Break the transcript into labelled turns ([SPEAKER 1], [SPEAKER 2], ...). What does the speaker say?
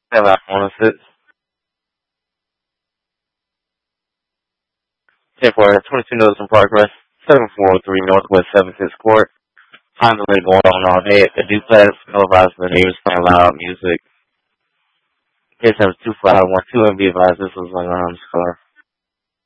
[SPEAKER 1] Last 106. 10 for 22 notes in progress. 743 Northwest 76 Court. Time delay going on all day at the duplex. No advised the neighbors playing loud music. Case number 2512 and be advised this was on car.